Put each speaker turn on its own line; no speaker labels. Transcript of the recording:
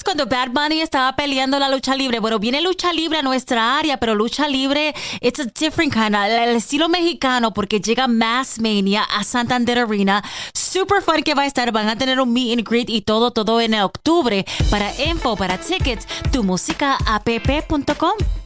cuando Bad Bunny estaba peleando la lucha libre? Bueno, viene lucha libre a nuestra área, pero lucha libre, it's a different kind of, el estilo mexicano, porque llega Mass Mania a Santander Arena. Super fun que va a estar. Van a tener un meet and greet y todo en octubre. Para info, para tickets, tumusicaapp.com.